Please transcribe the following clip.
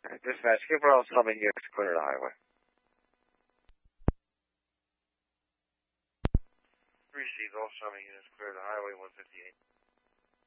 Dispatch, give all summing units clear the highway. Received all summing units clear the highway 158.